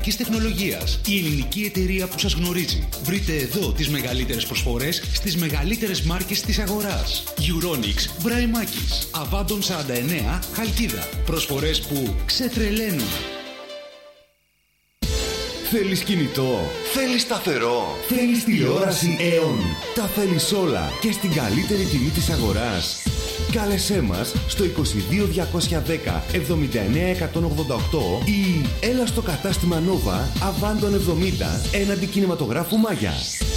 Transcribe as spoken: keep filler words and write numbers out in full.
ψηφιακής τεχνολογίας. Η ελληνική εταιρεία που σας γνωρίζει. Βρείτε εδώ τις μεγαλύτερες προσφορές στις μεγαλύτερες μάρκες της αγοράς. Euronics, Μπραϊμάκης, Αβάντων σαράντα εννέα, Χαλκίδα. Προσφορές που ξετρελαίνουν. Θέλεις κινητό, θέλεις σταθερό, θέλεις τηλεόραση Aeon. Τα θέλεις όλα και στην καλύτερη τιμή της αγοράς. Κάλεσέ μας στο είκοσι δύο διακόσια δέκα εβδομήντα εννέα εκατόν ογδόντα οκτώ ή έλα στο κατάστημα Nova Αβάντων εβδομήντα έναντι κινηματογράφου Μάγια.